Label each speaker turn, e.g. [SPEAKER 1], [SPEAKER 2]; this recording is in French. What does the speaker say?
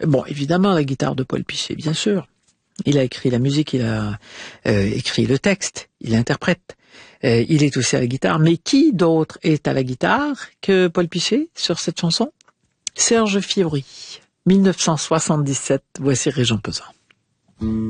[SPEAKER 1] Bon, évidemment, la guitare de Paul Pichet, bien sûr. Il a écrit la musique, il a écrit le texte, il interprète. Il est aussi à la guitare. Mais qui d'autre est à la guitare que Paul Pichet sur cette chanson? Serge Fiori, 1977. Voici Régent Pesant.